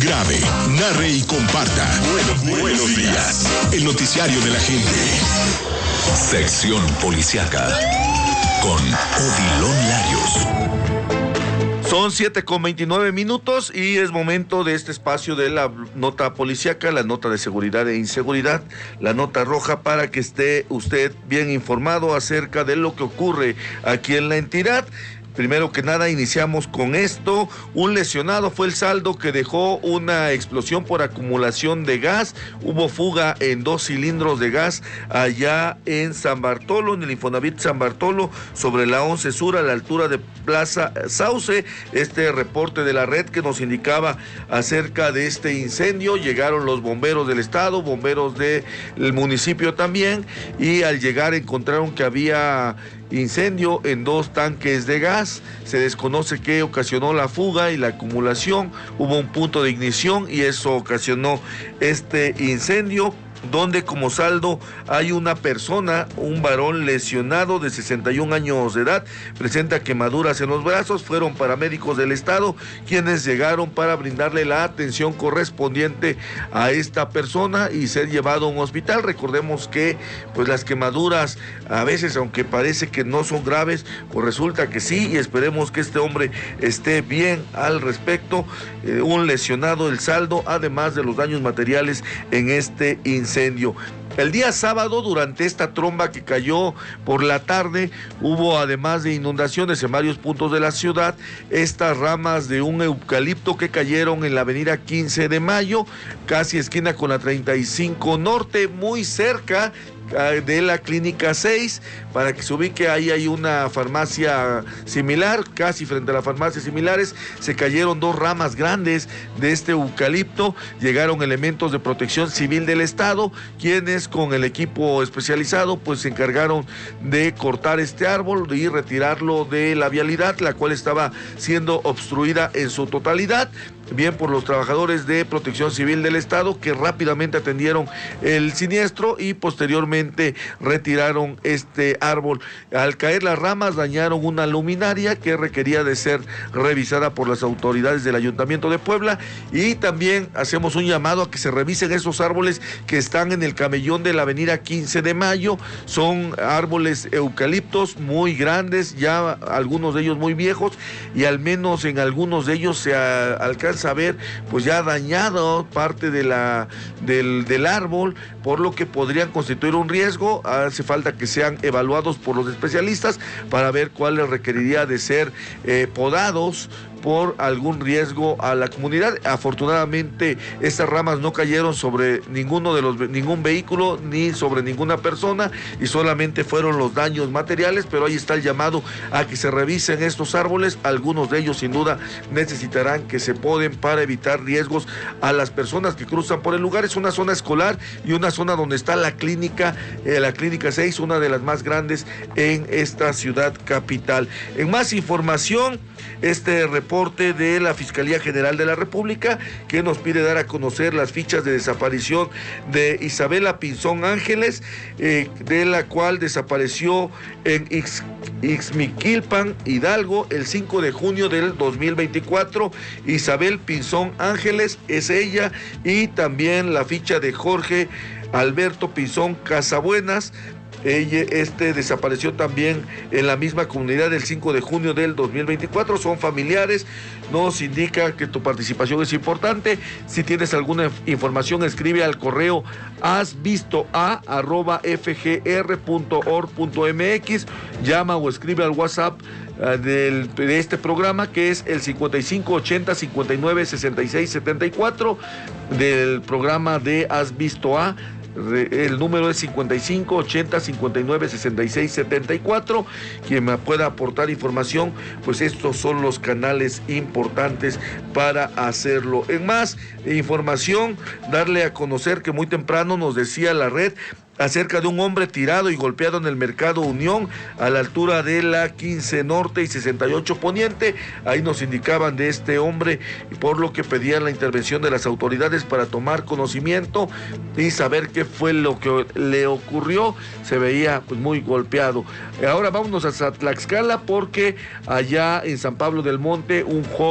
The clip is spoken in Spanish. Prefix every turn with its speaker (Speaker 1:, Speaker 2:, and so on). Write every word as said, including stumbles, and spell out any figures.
Speaker 1: Grabe, narre y comparta. Buenos, buenos días. El noticiario de la gente. Sección Policiaca con Odilon Larios.
Speaker 2: Son siete con veintinueve minutos y es momento de este espacio de la nota policiaca, la nota de seguridad e inseguridad, la nota roja, para que esté usted bien informado acerca de lo que ocurre aquí en la entidad. Primero que nada, iniciamos con esto. Un lesionado fue el saldo que dejó una explosión por acumulación de gas. Hubo fuga en dos cilindros de gas allá en San Bartolo, en el Infonavit San Bartolo, sobre la once Sur, a la altura de Plaza Sauce. Este reporte de la red que nos indicaba acerca de este incendio. Llegaron los bomberos del estado, bomberos del municipio también, y al llegar encontraron que había incendio en dos tanques de gas. Se desconoce qué ocasionó la fuga y la acumulación. Hubo un punto de ignición y eso ocasionó este incendio, donde como saldo hay una persona, un varón lesionado de sesenta y un años de edad, presenta quemaduras en los brazos. Fueron paramédicos del estado quienes llegaron para brindarle la atención correspondiente a esta persona y ser llevado a un hospital. Recordemos que pues las quemaduras a veces, aunque parece que no son graves, pues resulta que sí, y esperemos que este hombre esté bien al respecto. Eh, un lesionado el saldo, además de los daños materiales en este incendio. Incendio. El día sábado, durante esta tromba que cayó por la tarde, hubo, además de inundaciones en varios puntos de la ciudad, estas ramas de un eucalipto que cayeron en la avenida quince de mayo, casi esquina con la treinta y cinco Norte, muy cerca de la Clínica seis, para que se ubique. Ahí hay una farmacia similar, casi frente a las farmacias similares. Se cayeron dos ramas grandes de este eucalipto. Llegaron elementos de protección civil del estado, quienes con el equipo especializado pues se encargaron de cortar este árbol y retirarlo de la vialidad, la cual estaba siendo obstruida en su totalidad, bien por los trabajadores de protección civil del estado, que rápidamente atendieron el siniestro y posteriormente retiraron este árbol. Al caer las ramas dañaron una luminaria que requería de ser revisada por las autoridades del Ayuntamiento de Puebla, y también hacemos un llamado a que se revisen esos árboles que están en el camellón de la avenida quince de mayo. Son árboles eucaliptos muy grandes, ya algunos de ellos muy viejos, y al menos en algunos de ellos se a, alcanza a ver pues ya dañado parte de la, del, del árbol, por lo que podrían constituir un riesgo. Hace falta que sean evaluados por los especialistas para ver cuáles requeriría de ser eh, podados por algún riesgo a la comunidad. Afortunadamente estas ramas no cayeron sobre ninguno de los ningún vehículo ni sobre ninguna persona, y solamente fueron los daños materiales, pero ahí está el llamado a que se revisen estos árboles. Algunos de ellos sin duda necesitarán que se poden para evitar riesgos a las personas que cruzan por el lugar. Es una zona escolar y una zona donde está la clínica, eh, la Clínica seis, una de las más grandes en esta ciudad capital. En más información, este reporte de la Fiscalía General de la República, que nos pide dar a conocer las fichas de desaparición de Isabela Pinzón Ángeles, eh, de la cual desapareció en Ix, Ixmiquilpan, Hidalgo, el cinco de junio del dos mil veinticuatro. Isabel Pinzón Ángeles es ella, y también la ficha de Jorge Alberto Pinzón Casabuenas. Ella, este desapareció también en la misma comunidad el cinco de junio del dos mil veinticuatro. Son familiares. Nos indica que tu participación es importante. Si tienes alguna información, escribe al correo hasvistoa arroba f g r punto org punto m x, llama o escribe al WhatsApp uh, del, de este programa, que es el cincuenta y cinco ochenta cincuenta y nueve sesenta y seis setenta y cuatro del programa de Has Visto A. El número es cincuenta y cinco ochenta cincuenta y nueve sesenta y seis setenta y cuatro. Quien me pueda aportar información, pues estos son los canales importantes para hacerlo. En más información, darle a conocer que muy temprano nos decía la red acerca de un hombre tirado y golpeado en el Mercado Unión, a la altura de la quince Norte y sesenta y ocho Poniente. Ahí nos indicaban de este hombre, por lo que pedían la intervención de las autoridades para tomar conocimiento y saber qué fue lo que le ocurrió. Se veía pues muy golpeado. Ahora vámonos a Tlaxcala, porque allá en San Pablo del Monte un joven